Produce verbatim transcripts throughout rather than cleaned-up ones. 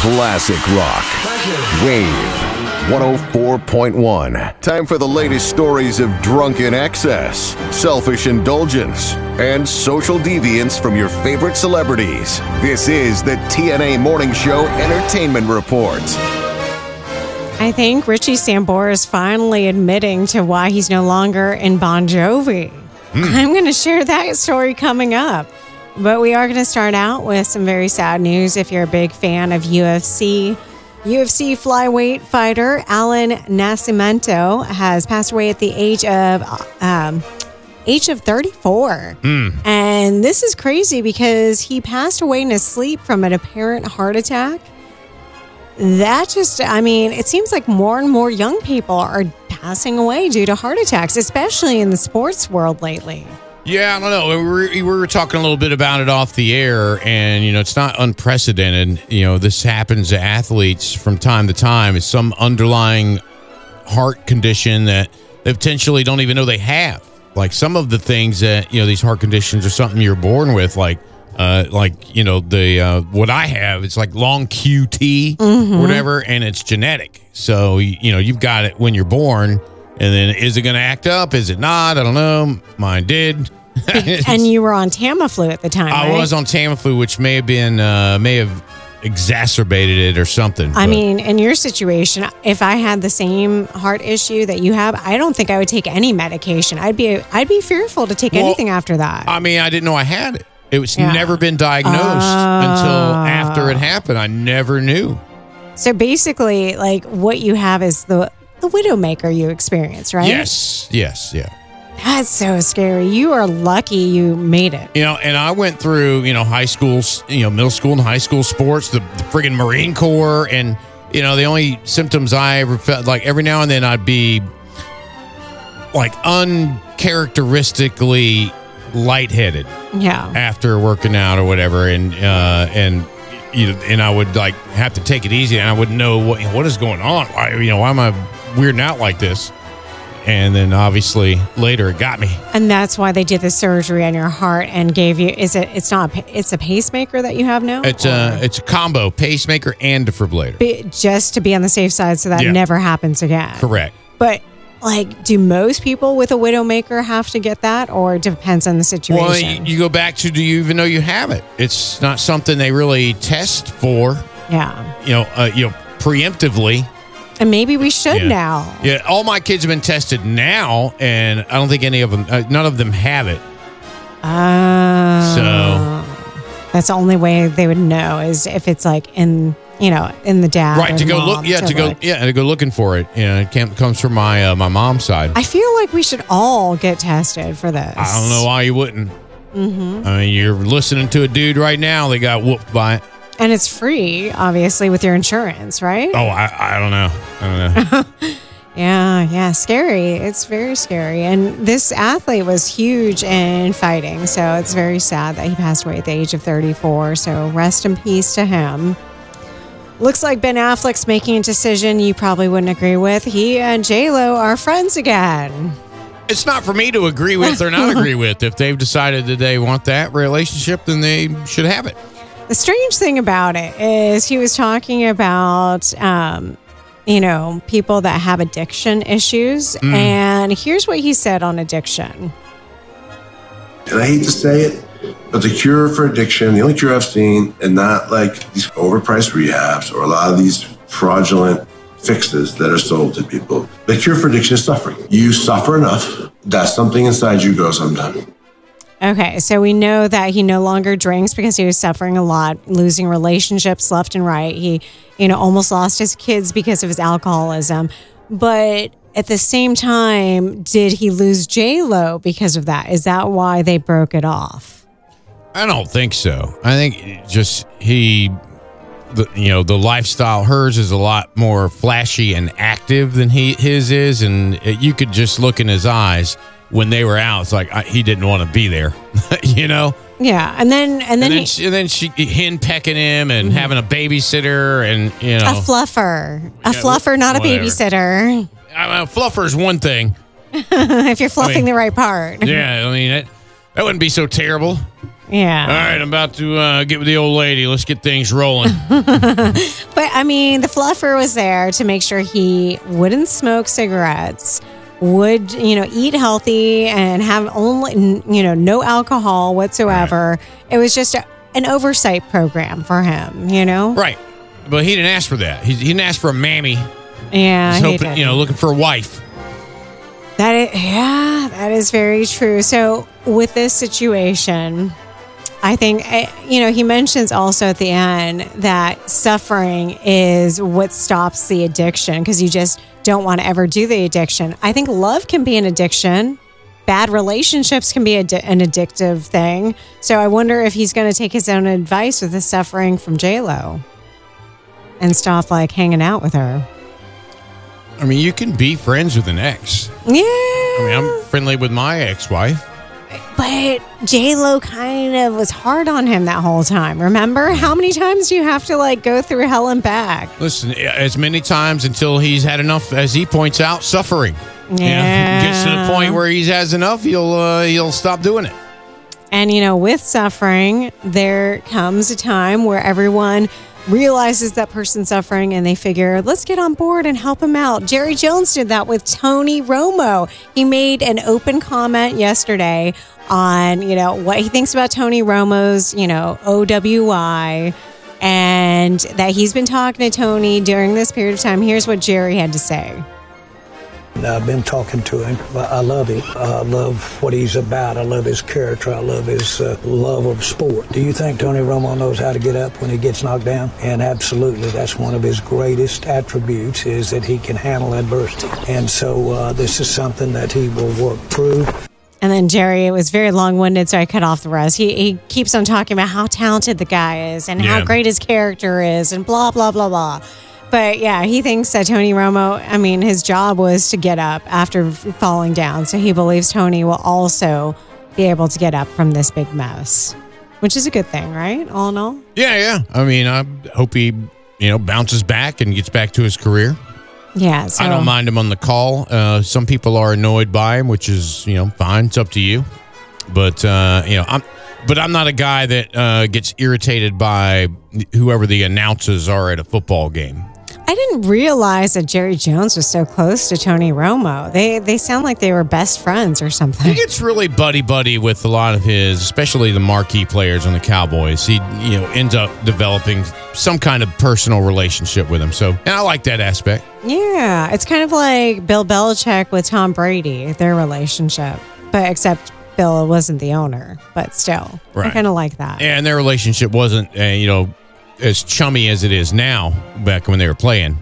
Classic rock. Wave one oh four point one. Time for the latest stories of drunken excess, selfish indulgence, and social deviance from your favorite celebrities. This is the T N A Morning Show Entertainment Report. I think Richie Sambora is finally admitting to why he's no longer in Bon Jovi. Mm. I'm going to share that story coming up. But we are going to start out with some very sad news if you're a big fan of U F C. U F C flyweight fighter Alan Nascimento has passed away at the age of um, age of thirty-four. Mm. And this is crazy because he passed away in his sleep from an apparent heart attack. That just, I mean, it seems like more and more young people are passing away due to heart attacks, especially in the sports world lately. Yeah, I don't know. We were, we were talking a little bit about it off the air, and, you know, it's not unprecedented. You know, this happens to athletes from time to time. It's some underlying heart condition that they potentially don't even know they have. Like some of the things that, you know, these heart conditions are something you're born with, like, uh, like you know, the uh, what I have, it's like long Q T mm-hmm. or whatever, and it's genetic. So, you know, you've got it when you're born. And then is it going to act up? Is it not? I don't know. Mine did. And you were on Tamiflu at the time, I right? was on Tamiflu, which may have been, uh, may have exacerbated it or something. I but. mean, in your situation, if I had the same heart issue that you have, I don't think I would take any medication. I'd be, I'd be fearful to take well, anything after that. I mean, I didn't know I had it. It was yeah. never been diagnosed uh, until after it happened. I never knew. So basically, like what you have is the the Widowmaker you experience, right? Yes, yes, yeah. That's so scary. You are lucky you made it. You know, and I went through, you know, high school, you know, middle school and high school sports, the, the friggin' Marine Corps, and, you know, the only symptoms I ever felt, like every now and then I'd be, like, uncharacteristically lightheaded. Yeah. After working out or whatever, and, uh, and, you know, and I would, like, have to take it easy, and I wouldn't know what, what is going on. Why, you know, why am I weirding out like this? And then obviously later it got me. And that's why they did the surgery on your heart and gave you, is it, it's not, it's a pacemaker that you have now? It's a, it's a combo, pacemaker and defibrillator. Be, just to be on the safe side so that yeah. never happens again. Correct. But like, do most people with a Widowmaker have to get that, or it depends on the situation? Well, you, you go back to, do you even know you have it? It's not something they really test for. Yeah. You know, uh, you know, preemptively. And maybe we should yeah. now. Yeah, all my kids have been tested now, and I don't think any of them, uh, none of them have it. Uh, so that's the only way they would know is if it's like in, you know, in the dad. Right, to go look, yeah, to, to go, look. yeah, to go looking for it. You know, it came, comes from my uh, my mom's side. I feel like we should all get tested for this. I don't know why you wouldn't. Mm-hmm. I mean, you're listening to a dude right now that got whooped by it. And it's free, obviously, with your insurance, right? Oh, I, I don't know. I don't know. yeah, yeah, scary. It's very scary. And this athlete was huge in fighting, so it's very sad that he passed away at the age of thirty-four. So rest in peace to him. Looks like Ben Affleck's making a decision you probably wouldn't agree with. He and J-Lo are friends again. It's not for me to agree with or not agree with. If they've decided that they want that relationship, then they should have it. The strange thing about it is he was talking about, um, you know, people that have addiction issues. Mm. And here's what he said on addiction. And I hate to say it, but the cure for addiction, the only cure I've seen, and not like these overpriced rehabs or a lot of these fraudulent fixes that are sold to people. The cure for addiction is suffering. You suffer enough that something inside you goes, I'm done. Okay, so we know that he no longer drinks because he was suffering a lot, losing relationships left and right. He, you know, almost lost his kids because of his alcoholism. But at the same time, did he lose J-Lo because of that? Is that why they broke it off? I don't think so. I think just he, the, you know, the lifestyle, hers is a lot more flashy and active than he his is. And it, you could just look in his eyes. When they were out, it's like I, he didn't want to be there, you know. Yeah, and then and then and then, he, she, and then she hen pecking him and mm-hmm. having a babysitter and you know a fluffer, a yeah, fluffer, not whatever. A babysitter. I mean, a fluffer is one thing. If you're fluffing I mean, the right part. Yeah, I mean that, that wouldn't be so terrible. Yeah. All right, I'm about to uh, get with the old lady. Let's get things rolling. But, I mean, the fluffer was there to make sure he wouldn't smoke cigarettes, would, you know, eat healthy and have only, you know, no alcohol whatsoever. Right. It was just a, an oversight program for him, you know? Right. But he didn't ask for that. He, he didn't ask for a mammy. Yeah, He's hoping, you know, looking for a wife. That is, yeah, that is very true. So with this situation, I think, you know, he mentions also at the end that suffering is what stops the addiction because you just don't want to ever do the addiction. I think love can be an addiction. Bad relationships can be a, an addictive thing. So I wonder if he's going to take his own advice with the suffering from J-Lo and stop like hanging out with her. I mean, you can be friends with an ex. Yeah. I mean, I'm friendly with my ex-wife. But J-Lo kind of was hard on him that whole time. Remember? How many times do you have to, like, go through hell and back? Listen, as many times until he's had enough, as he points out, suffering. Yeah. You know, gets to the point where he has enough, he'll, uh, he'll stop doing it. And, you know, with suffering, there comes a time where everyone realizes that person's suffering and they figure, let's get on board and help him out. Jerry Jones did that with Tony Romo. He made an open comment yesterday on, you know, what he thinks about Tony Romo's, you know, O W I, and that he's been talking to Tony during this period of time. Here's what Jerry had to say. I've been talking to him. I love him. I love what he's about. I love his character. I love his uh, love of sport. Do you think Tony Romo knows how to get up when he gets knocked down? And absolutely, that's one of his greatest attributes is that he can handle adversity. And so uh, this is something that he will work through. And then Jerry, it was very long-winded, so I cut off the rest. He he keeps on talking about how talented the guy is and yeah. how great his character is and blah, blah, blah, blah. But yeah, he thinks that Tony Romo, I mean, his job was to get up after falling down. So he believes Tony will also be able to get up from this big mess, which is a good thing, right? All in all? Yeah, yeah. I mean, I hope he, you know, bounces back and gets back to his career. Yeah. So. I don't mind him on the call. Uh, some people are annoyed by him, which is, you know, fine. It's up to you. But, uh, you know, I'm. But I'm not a guy that uh, gets irritated by whoever the announcers are at a football game. I didn't realize that Jerry Jones was so close to Tony Romo. They they sound like they were best friends or something. He gets really buddy-buddy with a lot of his, especially the marquee players on the Cowboys. He, you know, ends up developing some kind of personal relationship with them. So, and I like that aspect. Yeah, it's kind of like Bill Belichick with Tom Brady, their relationship. But except Bill wasn't the owner, but still. Right. I kind of like that. And their relationship wasn't, uh, you know, as chummy as it is now back when they were playing.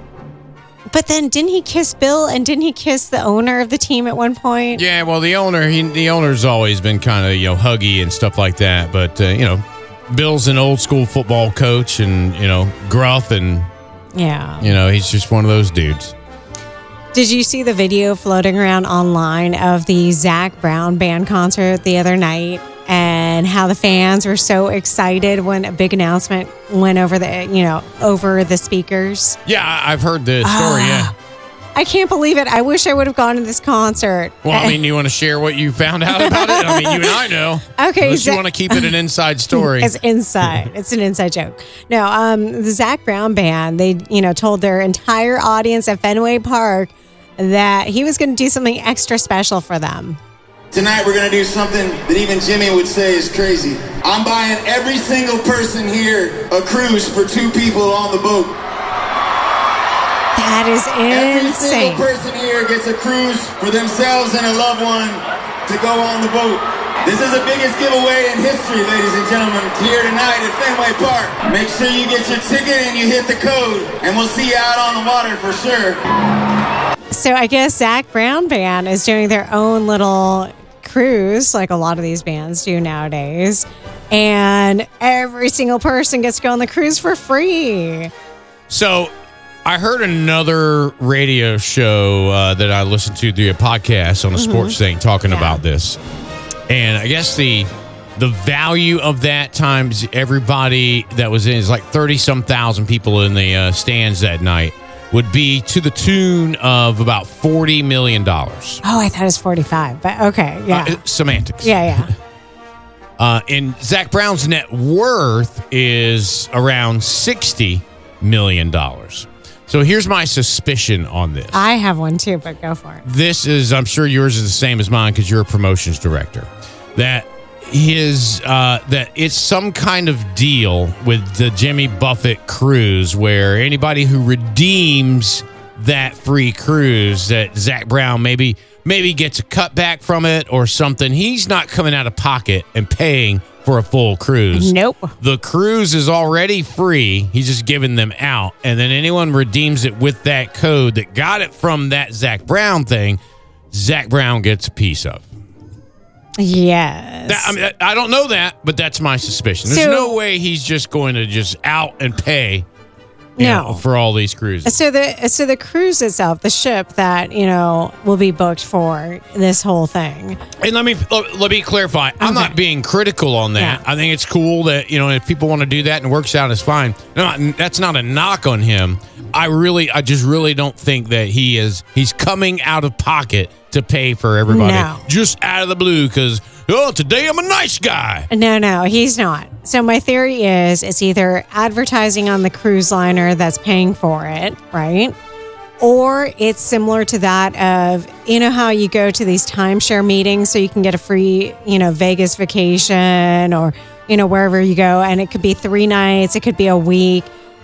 But then didn't he kiss Bill and didn't he kiss the owner of the team at one point? Yeah, well, the owner, he, the owner's always been kind of, you know, huggy and stuff like that. But, uh, you know, Bill's an old school football coach and, you know, gruff and, yeah, you know, he's just one of those dudes. Did you see the video floating around online of the Zac Brown band concert the other night and how the fans were so excited when a big announcement went over the, you know, over the speakers? Yeah, I've heard the story, uh, yeah. I can't believe it. I wish I would have gone to this concert. Well, I mean, you want to share what you found out about it? I mean, you and I know. Okay. Unless you want to keep it an inside story. It's inside. It's an inside joke. No, um, the Zac Brown band, they, you know, told their entire audience at Fenway Park that he was going to do something extra special for them. Tonight we're going to do something that even Jimmy would say is crazy. I'm buying every single person here a cruise for two people on the boat. That is insane. Every single person here gets a cruise for themselves and a loved one to go on the boat. This is the biggest giveaway in history, ladies and gentlemen, here tonight at Fenway Park. Make sure you get your ticket and you hit the code, and we'll see you out on the water for sure. So I guess Zac Brown Band is doing their own little cruise, like a lot of these bands do nowadays. And every single person gets to go on the cruise for free. So I heard another radio show uh, that I listened to through a podcast on a mm-hmm. sports thing talking yeah. about this. And I guess the the value of that times everybody that was in is like thirty-some thousand people in the uh, stands that night would be to the tune of about forty million dollars. Oh, I thought it was forty-five, but okay, yeah. Uh, semantics. Yeah, yeah. Uh, and Zach Brown's net worth is around sixty million dollars. So here's my suspicion on this. I have one too, but go for it. This is, I'm sure yours is the same as mine because you're a promotions director. That his, uh, that it's some kind of deal with the Jimmy Buffett cruise where anybody who redeems that free cruise, that Zach Brown maybe maybe gets a cutback from it or something. He's not coming out of pocket and paying for a full cruise. Nope. The cruise is already free. He's just giving them out. And then anyone redeems it with that code that got it from that Zach Brown thing, Zach Brown gets a piece of. Yes. That, I mean, I don't know that, but that's my suspicion. There's So- no way he's just going to just out and pay you No. know, for all these cruises. So the so the cruise itself, the ship that you know will be booked for this whole thing. And let me let me clarify. I'm Okay. not being critical on that. Yeah. I think it's cool that, you know, if people want to do that and it works out, it's fine. No, that's not a knock on him. I really, I just really don't think that he is. He's coming out of pocket to pay for everybody No. just out of the blue because oh, today I'm a nice guy. No, no, he's not. So my theory is it's either advertising on the cruise liner that's paying for it, right? Or it's similar to that of, you know how you go to these timeshare meetings so you can get a free, you know, Vegas vacation or, you know, wherever you go. And it could be three nights, it could be a week.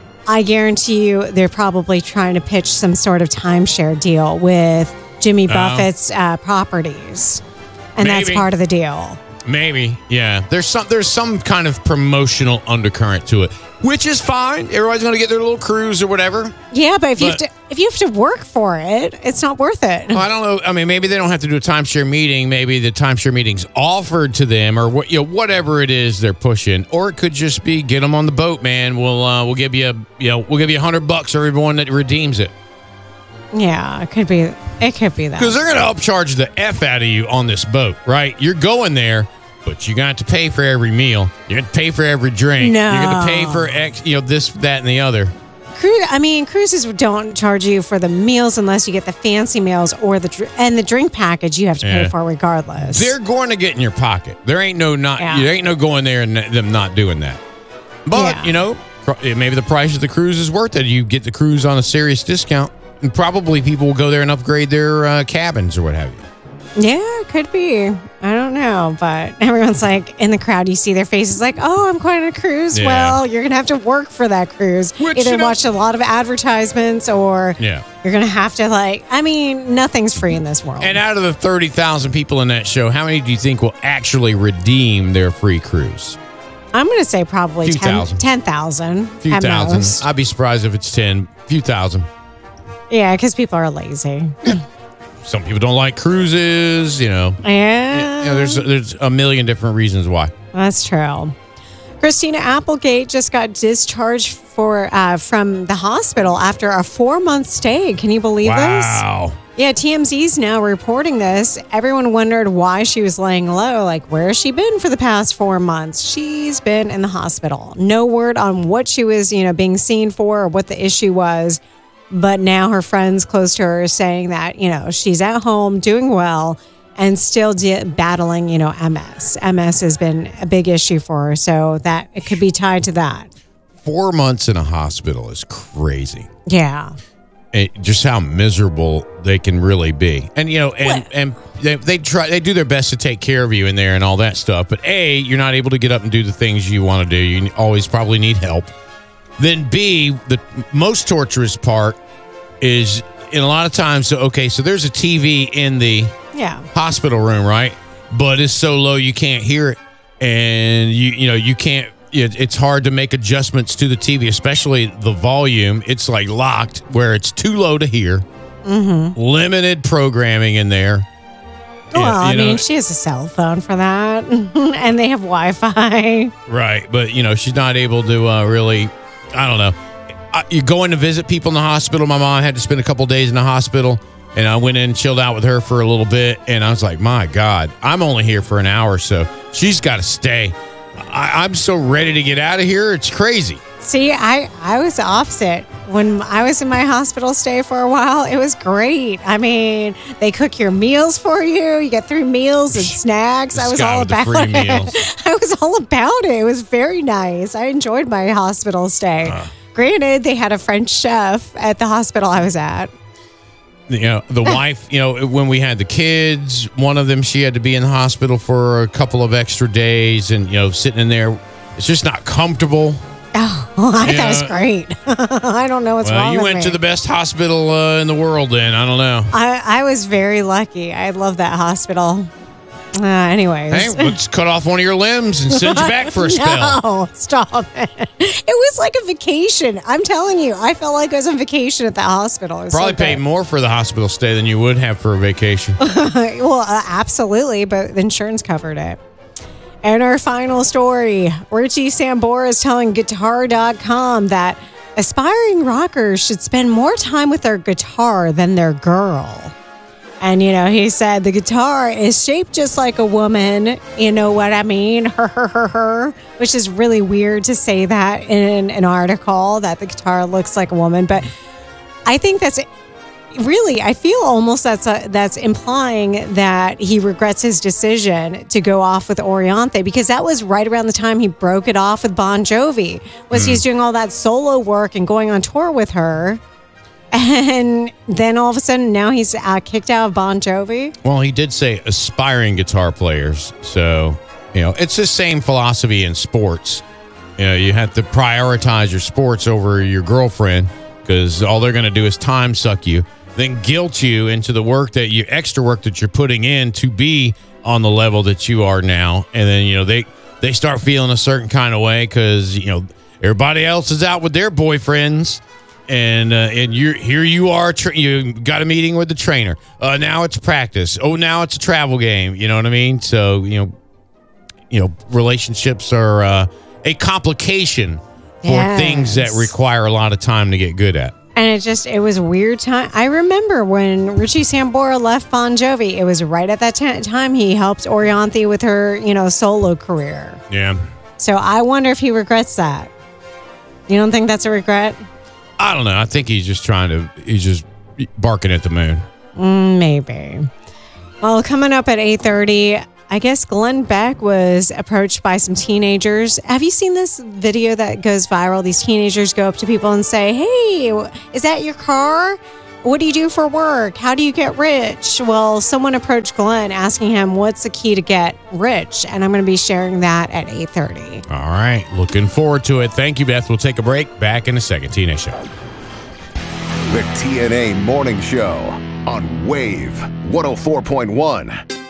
I guarantee you they're probably trying to pitch some sort of timeshare deal with Jimmy Buffett's uh, properties. And that's Maybe. part of the deal. Maybe, yeah. There's some there's some kind of promotional undercurrent to it, which is fine. Everybody's going to get their little cruise or whatever. Yeah, but if you have But- to if you have to work for it, it's not worth it. Well, I don't know. I mean, maybe they don't have to do a timeshare meeting. Maybe the timeshare meeting's offered to them, or what, you know, whatever it is they're pushing. Or it could just be get them on the boat, man. We'll uh, we'll give you a you know we'll give you a hundred bucks for everyone that redeems it. Yeah, it could be. It could be that. Because they're going to upcharge the F out of you on this boat, right? You're going there, but you got to pay for every meal. You got to pay for every drink. No. You're going to pay for X, you know, this, that, and the other. Cru- I mean, cruises don't charge you for the meals unless you get the fancy meals or the dr- and the drink package you have to Yeah. pay for regardless. They're going to get in your pocket. There ain't no not. Yeah. There ain't no going there and them not doing that. But Yeah. you know, pro- maybe the price of the cruise is worth it. You get the cruise on a serious discount, and probably people will go there and upgrade their uh, cabins or what have you. Yeah, it could be. I don't know, but everyone's like in the crowd. You see their faces, like, "Oh, I'm going on a cruise." Yeah. Well, you're gonna have to work for that cruise. Which, Either you know- watch a lot of advertisements, or Yeah. you're gonna have to like. I mean, nothing's free in this world. And out of the thirty thousand people in that show, how many do you think will actually redeem their free cruise? I'm gonna say probably Few ten thousand. ten thousand. A few at thousand. most. I'd be surprised if it's ten. A few thousand. Yeah, because people are lazy. Some people don't like cruises, you know. Yeah, You know, there's there's a million different reasons why. that's true. Christina Applegate just got discharged for uh, from the hospital after a four month stay. Can you believe this? Wow. Yeah, T M Z's now reporting this. Everyone wondered why she was laying low. Like, where has she been for the past four months? She's been in the hospital. No word on what she was, you know, being seen for or what the issue was. But now her friends close to her are saying that, you know, she's at home doing well and still de- battling, you know, M S. M S has been a big issue for her. So that it could be tied to that. Four months in a hospital is crazy. Yeah. It, just how miserable they can really be, and you know, and What? and they, they try, they do their best to take care of you in there and all that stuff. But A, you're not able to get up and do the things you want to do. You always probably need help. Then B, the most torturous part is in a lot of times. So okay, so there's a T V in the Yeah. hospital room, right? But it's so low you can't hear it, and you you know you can't. It, it's hard to make adjustments to the T V, especially the volume. It's like locked where it's too low to hear. Mm-hmm. Limited programming in there. Well, Yeah, I you mean, know, she has a cell phone for that, and they have Wi-Fi. right, but you know she's not able to uh, really. I don't know. I, you going to visit people in the hospital. My mom had to spend a couple days in the hospital. And I went in and chilled out with her for a little bit. And I was like, my God, I'm only here for an hour. So she's got to stay. I, I'm so ready to get out of here. It's crazy. See, I, I was the opposite. when I was in my hospital stay for a while, it was great. I mean, they cook your meals for you. You get three meals and snacks. I was Scott all with the about free it. meals. I was all about it. It was very nice. I enjoyed my hospital stay. Uh. Granted, they had a French chef at the hospital I was at. You know, the wife, you know, when we had the kids, one of them, she had to be in the hospital for a couple of extra days and, you know, sitting in there, it's just not comfortable. Oh, I Yeah. thought it was great. I don't know what's Well, wrong you with went me. to the best hospital uh, in the world then. I don't know. I, I was very lucky. I love that hospital. Uh, anyways. Hey, let's cut off one of your limbs and send you back for a spell. No, stop it. It was like a vacation. I'm telling you, I felt like I was on vacation at that hospital. It was Probably so pay good. more for the hospital stay than you would have for a vacation. Well, uh, absolutely, but the insurance covered it. And our final story, Richie Sambora is telling guitar dot com that aspiring rockers should spend more time with their guitar than their girl. And, you know, he said the guitar is shaped just like a woman. You know what I mean? Her, her, her, her. Which is really weird to say that in an article, that the guitar looks like a woman. But I think that's really, I feel almost that's a, that's implying that he regrets his decision to go off with Orianthi, because that was right around the time he broke it off with Bon Jovi. Was Mm. he's doing all that solo work and going on tour with her. And then all of a sudden, now he's uh, kicked out of Bon Jovi. Well, he did say aspiring guitar players. So, you know, it's the same philosophy in sports. You know, you have to prioritize your sports over your girlfriend, because all they're going to do is time suck you, then guilt you into the work that you, extra work that you're putting in to be on the level that you are now. And then, you know, they, they start feeling a certain kind of way because, you know, everybody else is out with their boyfriends. And uh, and you here you are, tra- you got a meeting with the trainer. Uh, now it's practice. Oh, now it's a travel game. You know what I mean? So, you know, you know, relationships are uh, a complication for Yes. things that require a lot of time to get good at. And it just, it was a weird time. I remember when Richie Sambora left Bon Jovi, it was right at that t- time he helped Orianthi with her, you know, solo career. Yeah. So I wonder if he regrets that. You don't think that's a regret? I don't know. I think he's just trying to, he's just barking at the moon. Mm, maybe. Well, coming up at eight thirty, I guess Glenn Beck was approached by some teenagers. Have you seen this video that goes viral? These teenagers go up to people and say, hey, is that your car? What do you do for work? How do you get rich? Well, someone approached Glenn asking him, what's the key to get rich? And I'm going to be sharing that at eight thirty. All right. Looking forward to it. Thank you, Beth. We'll take a break. Back in a second. T N A Show. The T N A Morning Show on Wave one oh four point one.